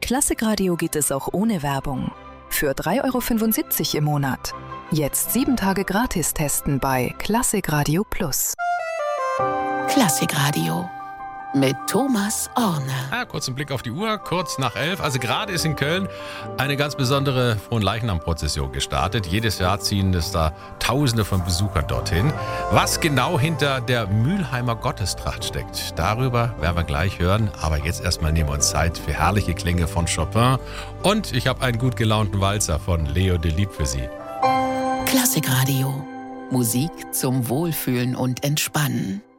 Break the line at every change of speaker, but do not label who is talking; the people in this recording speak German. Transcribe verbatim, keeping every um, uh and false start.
Klassikradio geht es auch ohne Werbung. Für drei Euro fünfundsiebzig im Monat. Jetzt sieben Tage gratis testen bei Klassikradio Plus.
Klassikradio mit Thomas Orne.
Ja, kurzen Blick auf die Uhr, kurz nach elf. Also gerade ist in Köln eine ganz besondere Fronleichnam-Prozession gestartet. Jedes Jahr ziehen es da Tausende von Besuchern dorthin. Was genau hinter der Mülheimer Gottestracht steckt, darüber werden wir gleich hören. Aber jetzt erstmal nehmen wir uns Zeit für herrliche Klänge von Chopin. Und ich habe einen gut gelaunten Walzer von Leo Delibes für Sie.
Klassikradio. Musik zum Wohlfühlen und Entspannen.